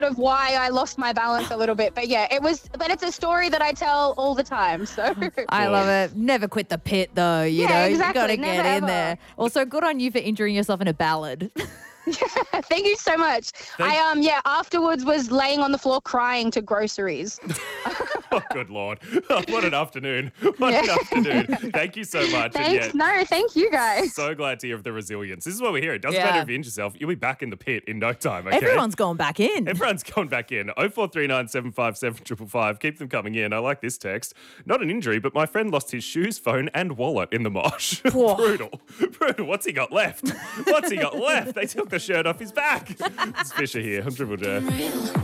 of why I lost my balance a little bit. But yeah, but it's a story that I tell all the time. So I love it. Never quit the pit, though. You know, exactly. you got to Never, get in ever. there. Also, good on you for injuring yourself in a ballad. Thank you so much. Afterwards was laying on the floor crying to groceries. Oh, good Lord. What an afternoon. What an afternoon. Thank you so much. Thanks. No, thank you guys. So glad to hear of the resilience. This is what we hear. It doesn't Yeah. matter if you injure yourself. You'll be back in the pit in no time, okay? Everyone's going back in. Everyone's going back in. 0439 757 555. Keep them coming in. I like this text. Not an injury, but my friend lost his shoes, phone, and wallet in the mosh. Whoa. Brutal. What's he got left? What's he got left? They took the shirt off his back. It's Fisher here. I'm Triple J.